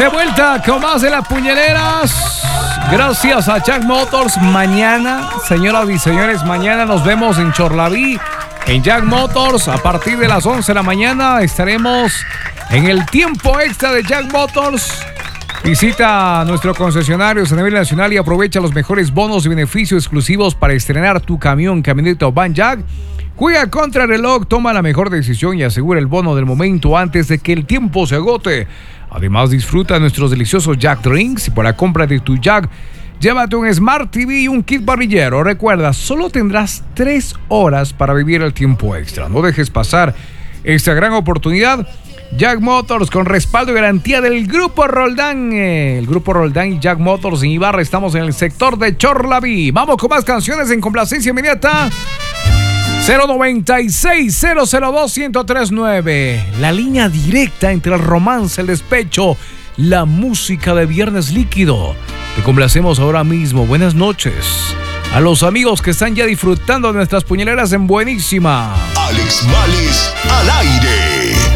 de vuelta con más de las puñaleras. Gracias a Jack Motors. Mañana, señoras y señores, mañana nos vemos en Chorlaví, en Jack Motors. A partir de las 11 de la mañana estaremos en el tiempo extra de Jack Motors. Visita nuestro concesionario a nivel nacional y aprovecha los mejores bonos y beneficios exclusivos para estrenar tu camión, camioneta o van Jack. Juega contra el reloj, toma la mejor decisión y asegura el bono del momento antes de que el tiempo se agote. Además, disfruta nuestros deliciosos Jack Drinks y por la compra de tu Jack, llévate un Smart TV y un kit parrillero. Recuerda, solo tendrás 3 horas para vivir el tiempo extra. No dejes pasar esta gran oportunidad. Jack Motors con respaldo y garantía del Grupo Roldán. El Grupo Roldán y Jack Motors en Ibarra. Estamos en el sector de Chorlaví. Vamos con más canciones en complacencia inmediata. 096-002-1039. La línea directa entre el romance, el despecho, la música de Viernes Líquido. Te complacemos ahora mismo. Buenas noches a los amigos que están ya disfrutando de nuestras puñaleras en Buenísima. Alex Males al aire.